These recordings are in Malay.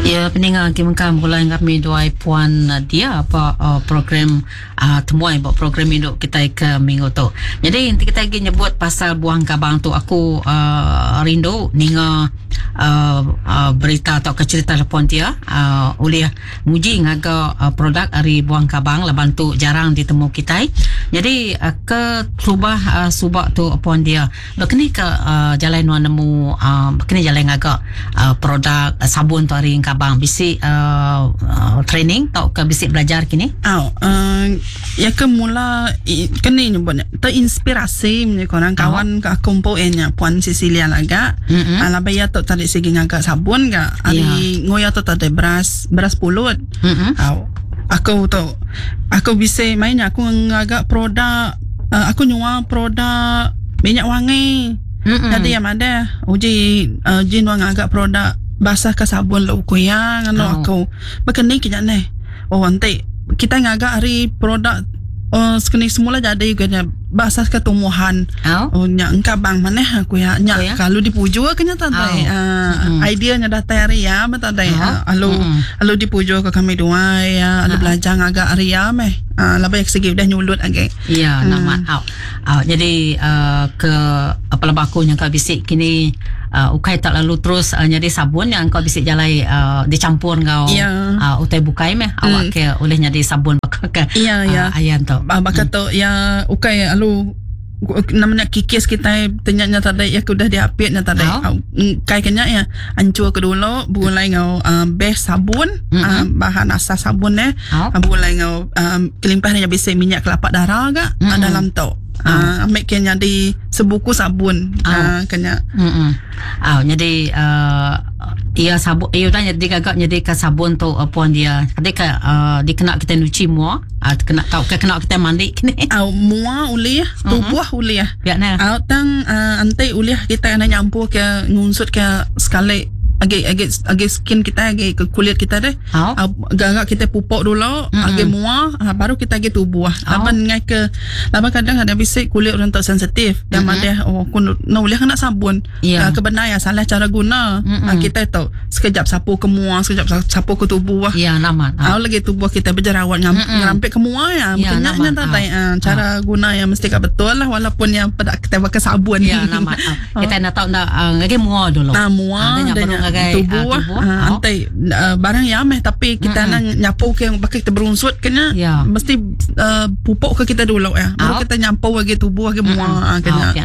Ya, pendengar kimengkam mulai kami doai puan dia apa program temuan buat program hidup kita ke minggu tu. Jadi nanti kita lagi nyebut pasal buang kabang tu, aku rindu ninga berita atau cerita puan dia oleh muji ngaga produk ari buang kabang laban tu jarang ditemu kita. Jadi ke subak tu puan dia. Kini ke jalan nemu kini jalan ngaga produk sabun tu ari kabang bisi training tau ke bisi belajar kini. Ya ke mula kini nyebut terinspirasi punya korang kawan ke kumpul nya puan Cecilia laga. Ala baya tu tadi segi ngaga sabun ga ari ngoya tu tadi beras pulut. Aku bisa main aku ngagak produk aku nyuah produk minyak wangi. Jadi yang ada uji jin wang agak produk basah ke sabun lo kuyang aku berkening kita nih nanti kita ngagak hari produk sekini semula jadi kena basah ke tumbuhan nya engkau bang mana aku ya nya kalau dipuju kena tadi idea nya datang hari ya tadi alu dipuju ke kami dua ya alu belajar agak hari ya lebih segi udah nyulut agak nama jadi ke apa labakunya kau bisik kini ukai tak lalu terus jadi sabun yang kau bisik jalai dicampur kau utai bukai awak ke oleh jadi sabun bakal ayan tu bakal tu ya ukai alu namanya kikis kita ternyata tadi ya sudah diapitnya tadi kayaknya ya ancur ke dulu bulai ngau base sabun bahan asas sabun bulai ngau kelimpahnya bisa minyak kelapa darah agak dalam tu ambil kena di sebuku sabun kena jadi ia sabun ia dah jadi gagak jadi ke sabun tu puan dia ketika dikena kita nyuci mua kena tahu kena kita mandi kini mua uliah tubuh uliah biarlah tang antai uliah kita kena nyampur ke ngunsut ke sekali agak skin kita agak ke kulit kita deh agak kita pupuk dulu agak muah baru kita agak tubuh laban ngai ke laban kadang ada bisik kulit orang tak sensitif dan ada aku boleh kena sabun kebenar ya salah cara guna kita tahu sekejap sapu ke muah sekejap sapu ke tubuh nama lagi tubuh kita berjerawat ngerampik ke muah ya kenyaknya tadi cara guna yang mesti betul lah walaupun yang pada kita pakai sabun nama kita nak tahu nak lagi muah dulu muah tubuh antai barang ya tapi kita nak nyapu ke pakai kita berunsut kena mesti pupuk ke kita dulu baru kita nyapu lagi tubuh lagi muah kena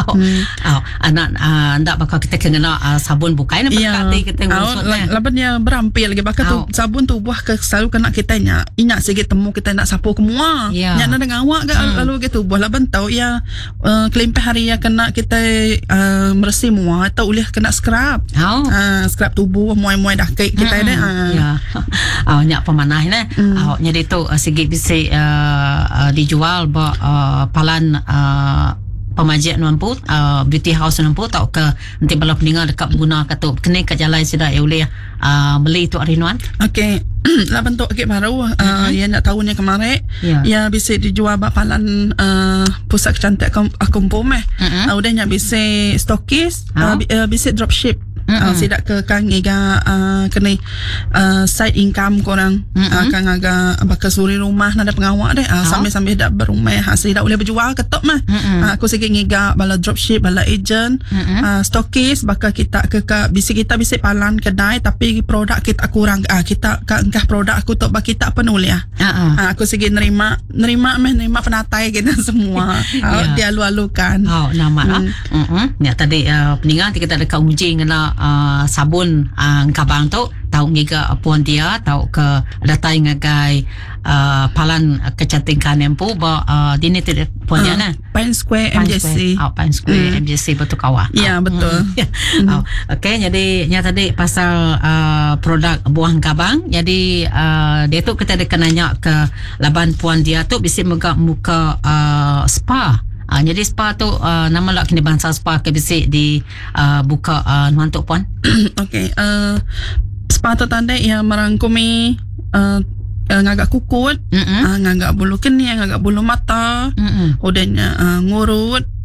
anak ndak bakal kita kena sabun bukai nak pakai kita berunsut laban yang berampil lagi bakal tu sabun tubuh ke selalu kena kita ingat sikit temu kita nak sapu ke muah nyak nak dengan awak ke lalu ke tubuh laban tahu ya kelimpah hari ya kena kita bersih muah atau boleh kena scrub scrub tubuh muai-muai dah kek kita ni nyak pemanah ni jadi tu segi bisik dijual palan pemajian nampu beauty house nampu tau ke nanti bala peninggal dekat guna kata kena kat jalan sudah boleh beli tu Arinuan okey lah bentuk agak baru yang nak tahunnya kemarin ya bisa dijual palan pusat cantik akumpul udah nyak bisa stokis bisa dropship sidak ke kang iga kena side income korang kang agak bakal suri rumah nada pengawak deh sambil-sambil dak berumah hasil dak boleh berjual ketok aku sikit ngiga bala dropship bala agent stokis bakal kita ke bisi kita bisi palan kedai tapi produk kita kurang kita engkah produk aku tok bak kita penuh ya aku sikit nerima penatai kita semua dia alu-alukan nama ya tadi peningan kita dekat uji ngena sabun kabang tu tahu ngiga puan dia tahu ke datang ngagai palan kecantikan empu dini tu puan dia Pine Square MJC Pine Square MJC betul kawah betul okey jadi nya tadi pasal produk buang kabang jadi dia tu kita ada kenanya ke laban puan dia tu bisa muka spa. Jadi spa tu nama lah kini bangsa spa ke bisik di buka nuantuk puan. Okey spa tu tanda yang merangkumi ngagak kukut ngagak bulu kening ngagak bulu mata udahnya ngurut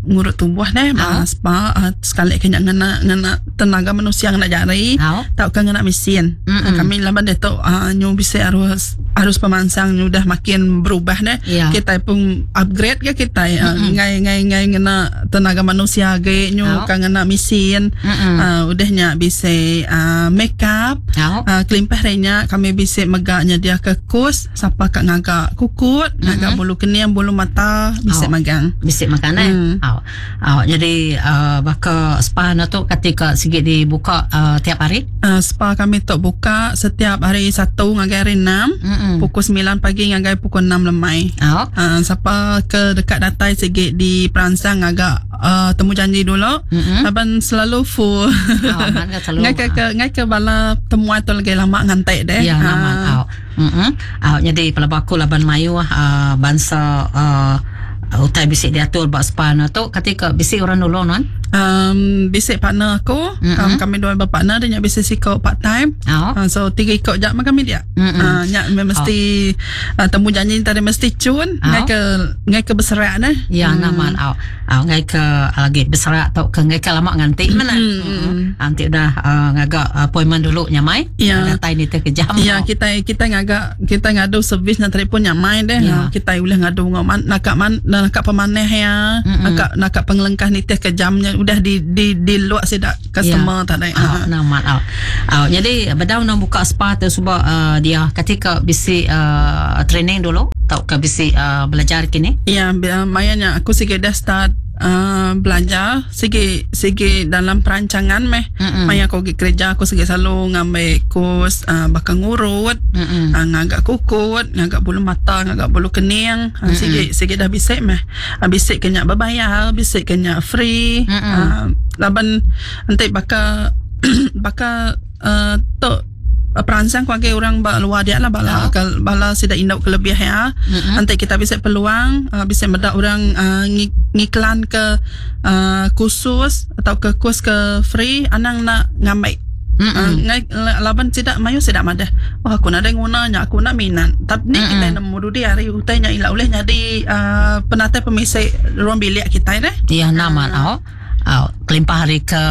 ngurut tubuh deh, spa sekali kena ngena tenaga manusia nak jari, tak kan ngena mesin. Kami laban detok nyu bisa harus pemansang nyu dah makin berubah deh. Kita pun upgrade ke kita ngai ngena tenaga manusia ge nyu kan ngena mesin. Udahnya bisa make up, kelimpah renya kami bisa megaknya dia ke kos siapa kak ngagak kukut, ngagak bulu keniang, bulu mata bisa magang. Bisa makan jadi baka spa na tu ketika sikit dibuka tiap hari. Spa kami tu buka setiap hari 1 ngagai hari 6, pukul 9 pagi ngagai pukul 6 lemai. Siapa ke dekat datai sikit di peransang agak temu janji dulu. Laban selalu full. Ngai ke bala temuan tu lagi lama ngantai deh. Ya lama. Jadi pelabak aku laban mayu bangsa utai bisik diatur bak spa na tu ketika bisik orang dulu non bisik partner aku, kami dua berpartner dia bisa sikau part time. So 3 ikut jam kami dia. Nyak mesti temu janji tadi mesti cun ngai ke berserak dah. Ya naman ngai ke lagi berserak atau ke ngai ke lama nganti mana. Nanti dah ngagak appointment dulu nyamai. Datai ni ke jam. Ya kita ngadu servis na telefon nyamai deh. Kita boleh ngadu ngoman nak pemaneh ya. Nak pengelengkah ni ke jamnya udah di luar sedak customer tadi. Naman jadi bedau nak buka spa tu sebab dia ketika bisi training dulu tau ke bisi belajar kini. Ya mayanya aku sikit dah start belajar segi dalam perancangan maya aku pergi kerja aku segi selalu ngambil kurs bakal ngurut, ngagak kukut, ngagak bulu mata, ngagak bulu kening, segi dah bisik bisik kena berbayar, bisik kena free. Laban nanti bakal tok peransang kuagai orang luar dia lah bala sudah induk kelebih ya. Nanti kita bisa peluang bisa medak orang ngiklan ke khusus atau ke kurs ke free anang nak ngambil. Laban tidak mayu tidak madah. Aku nak gunanya, aku nak minat. Tapi ni kita nemu dulu dia hari utainya ilah oleh jadi penata pemisai ruang bilik kita ni. Ya naman kelimpah hari ke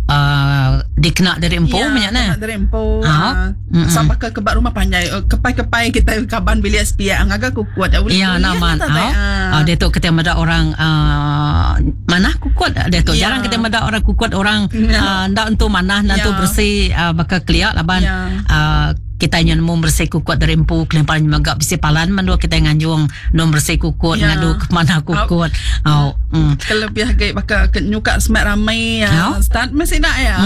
dikena dari empu banyak nah. Dari empu. Sampai ke kebak rumah panjai. Kepai kita kaban bilik spia agak kuat. Ya naman. Dia tu kita ada orang mana kuat dia tu jarang kita ada orang kuat orang ndak untuk mana ndak bersih bakal keliak laban kita nemu bersih kukut dari empu kelempar magak bisi palan mandua kita nganjung nom bersih kukut ngadu ke mana kukut kelebih gay bakal nyuka semak ramai start mesti nak ya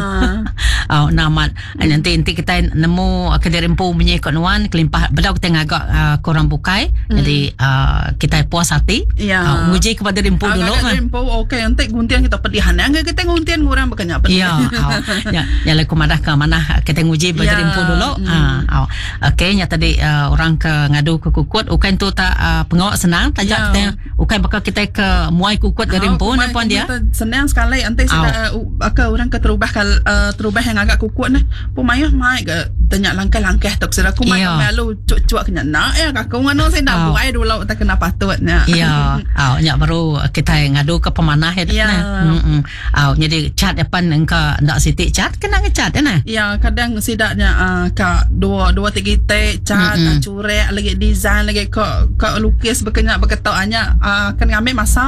namat nanti kita nemu ke dari empu menyekut nuan kelempah bedau kita ngagak korang bukai jadi kita puas hati uji kepada dari empu dulu dari empu okey nanti guntian kita pedihan yang kita guntian kurang berkenyak pedihan ya leku madah ke mana kita nguji dari empu dulu. Okey nya tadi orang ke ngadu ke kukut ukan tu tak pengawak senang tajak kita ukan bakal kita ke muai kukut dari empu ni puan dia senang sekali nanti sudah orang ke terubah yang agak kukut ni pumayah mai ke tanya langkah-langkah tok sudah aku mai malu cuak kena nak ya aku ngano saya nak buai dulu tak kena patutnya nya baru kita ngadu ke pemanah jadi cat depan engka ndak siti cat kena ngecat nah kadang sidaknya ka 2-3 tek cat curek lagi design lagi kok lukis berkenyak berketaknya kan ngambil masa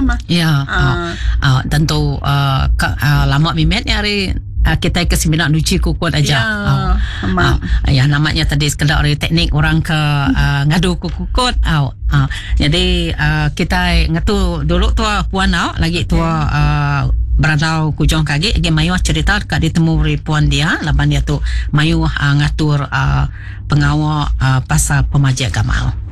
tentu lama mimet hari kita ke seminar nuci kukut aja. Namanya tadi sekedar teknik orang ke ngadu kukut. Jadi kita ngatu dulu tua puan lagi tua beradau kujong kaki agi mayu cerita kat ditemu puan dia laban dia tu mayu ngatur pengawal pasal pemaja gamal.